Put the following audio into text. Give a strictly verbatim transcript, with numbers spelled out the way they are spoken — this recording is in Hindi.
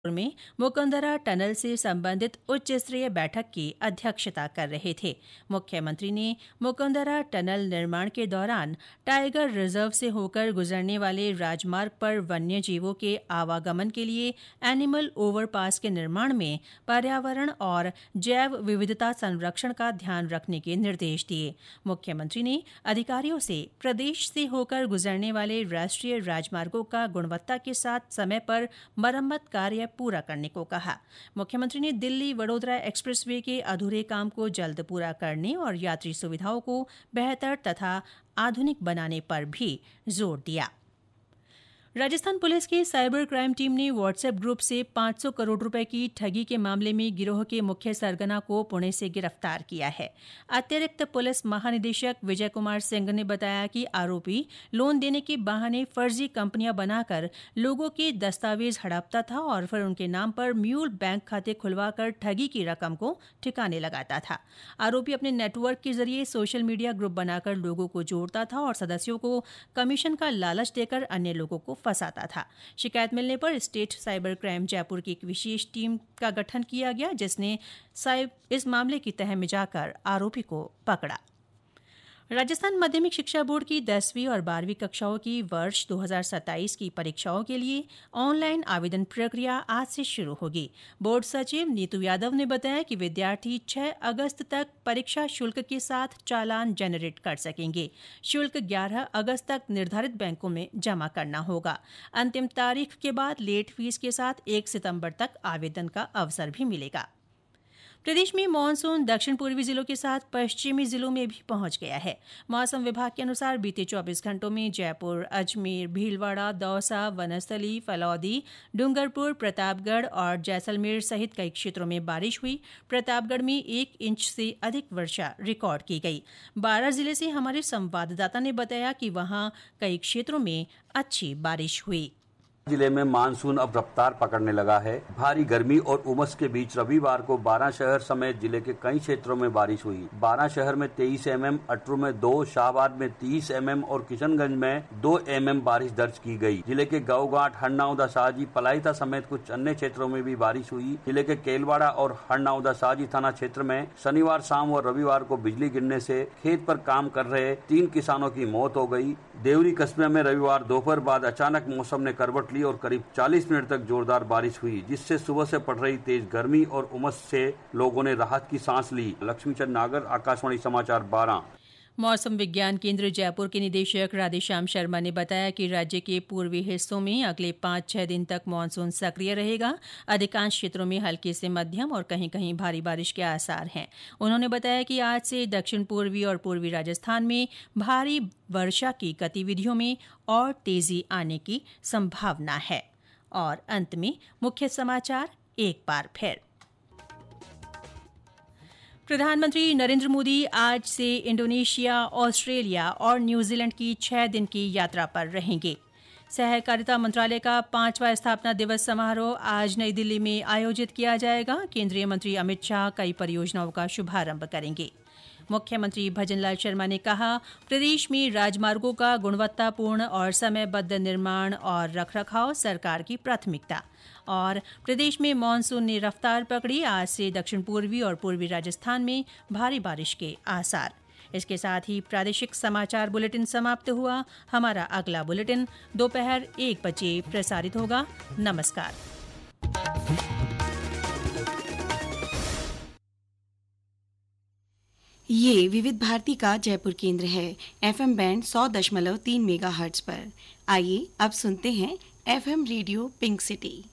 में मुकुंदरा टनल से संबंधित उच्च स्तरीय बैठक की अध्यक्षता कर रहे थे। मुख्यमंत्री ने मुकुंदरा टनल निर्माण के दौरान टाइगर रिजर्व से होकर गुजरने वाले राजमार्ग पर वन्य जीवों के आवागमन के लिए एनिमल ओवरपास के निर्माण में पर्यावरण और जैव विविधता संरक्षण का ध्यान रखने के निर्देश दिए। मुख्यमंत्री ने अधिकारियों से प्रदेश से होकर गुजरने वाले राष्ट्रीय राजमार्गों का गुणवत्ता के साथ समय पर मरम्मत कार्य पूरा करने को कहा। मुख्यमंत्री ने दिल्ली वडोदरा एक्सप्रेसवे के अधूरे काम को जल्द पूरा करने और यात्री सुविधाओं को बेहतर तथा आधुनिक बनाने पर भी जोर दिया। राजस्थान पुलिस की साइबर क्राइम टीम ने व्हाट्सएप ग्रुप से पांच सौ करोड़ रुपए की ठगी के मामले में गिरोह के मुख्य सरगना को पुणे से गिरफ्तार किया है। अतिरिक्त पुलिस महानिदेशक विजय कुमार सिंह ने बताया कि आरोपी लोन देने के बहाने फर्जी कंपनियां बनाकर लोगों के दस्तावेज हड़पता था और फिर उनके नाम पर म्यूल बैंक खाते खुलवाकर ठगी की रकम को ठिकाने लगाता था। आरोपी अपने नेटवर्क के जरिए सोशल मीडिया ग्रुप बनाकर लोगों को जोड़ता था और सदस्यों को कमीशन का लालच देकर अन्य लोगों को फंसाता था। शिकायत मिलने पर स्टेट साइबर क्राइम जयपुर की एक विशेष टीम का गठन किया गया, जिसने इस मामले की तह में जाकर आरोपी को पकड़ा। राजस्थान माध्यमिक शिक्षा बोर्ड की दसवीं और बारहवीं कक्षाओं की वर्ष दो हज़ार सत्ताईस की परीक्षाओं के लिए ऑनलाइन आवेदन प्रक्रिया आज से शुरू होगी। बोर्ड सचिव नीतू यादव ने बताया कि विद्यार्थी छह अगस्त तक परीक्षा शुल्क के साथ चालान जनरेट कर सकेंगे। शुल्क ग्यारह अगस्त तक निर्धारित बैंकों में जमा करना होगा। अंतिम तारीख के बाद लेट फीस के साथ एक सितंबर तक आवेदन का अवसर भी मिलेगा। प्रदेश में मानसून दक्षिण पूर्वी जिलों के साथ पश्चिमी जिलों में भी पहुंच गया है। मौसम विभाग के अनुसार बीते चौबीस घंटों में जयपुर, अजमेर, भीलवाड़ा, दौसा, वनस्थली, फलौदी, डूंगरपुर, प्रतापगढ़ और जैसलमेर सहित कई क्षेत्रों में बारिश हुई। प्रतापगढ़ में एक इंच से अधिक वर्षा रिकॉर्ड की गई। बारह जिले से हमारे संवाददाता ने बताया कि वहां कई क्षेत्रों में अच्छी बारिश हुई। जिले में मानसून अब रफ्तार पकड़ने लगा है। भारी गर्मी और उमस के बीच रविवार को बारह शहर समेत जिले के कई क्षेत्रों में बारिश हुई। बारह शहर में तेईस एमएम, अटरू में दो, शाहबाद में तीस एमएम और किशनगंज में दो एमएम बारिश दर्ज की गई। जिले के गांव-घाट, हरनाउदा, साजी, पलाईता समेत कुछ अन्य क्षेत्रों में भी बारिश हुई। जिले के केलवाड़ा और हरनाउदा साजी थाना क्षेत्र में शनिवार शाम और रविवार को बिजली गिरने से खेत पर काम कर रहे तीन किसानों की मौत हो गई। देवरी कस्बे में रविवार दोपहर बाद अचानक मौसम ने करवट ली और करीब चालीस मिनट तक जोरदार बारिश हुई, जिससे सुबह से पड़ रही तेज गर्मी और उमस से लोगों ने राहत की सांस ली। लक्ष्मीचंद नागर, आकाशवाणी समाचार बारह। मौसम विज्ञान केंद्र जयपुर के निदेशक राधेश्याम शर्मा ने बताया कि राज्य के पूर्वी हिस्सों में अगले पाँच छह दिन तक मानसून सक्रिय रहेगा। अधिकांश क्षेत्रों में हल्की से मध्यम और कहीं कहीं भारी बारिश के आसार हैं। उन्होंने बताया कि आज से दक्षिण पूर्वी और पूर्वी राजस्थान में भारी वर्षा की गतिविधियों में और तेजी आने की संभावना है। और अंत में मुख्य समाचार एक बार फिर। प्रधानमंत्री नरेंद्र मोदी आज से इंडोनेशिया, ऑस्ट्रेलिया और न्यूजीलैंड की छह दिन की यात्रा पर रहेंगे। सहकारिता मंत्रालय का पांचवा स्थापना दिवस समारोह आज नई दिल्ली में आयोजित किया जाएगा। केंद्रीय मंत्री अमित शाह कई परियोजनाओं का शुभारंभ करेंगे। मुख्यमंत्री भजनलाल शर्मा ने कहा, प्रदेश में राजमार्गों का गुणवत्तापूर्ण और समयबद्ध निर्माण और रखरखाव सरकार की प्राथमिकता। और प्रदेश में मानसून ने रफ्तार पकड़ी, आज से दक्षिण पूर्वी और पूर्वी राजस्थान में भारी बारिश के आसार। इसके साथ ही प्रादेशिक समाचार बुलेटिन समाप्त हुआ। हमारा अगला बुलेटिन दोपहर एक बजे प्रसारित होगा। नमस्कार। ये विविध भारती का जयपुर केंद्र है। एफएम बैंड सौ दशमलव तीन मेगा हर्ट्ज पर। आइए अब सुनते हैं एफएम रेडियो पिंक सिटी।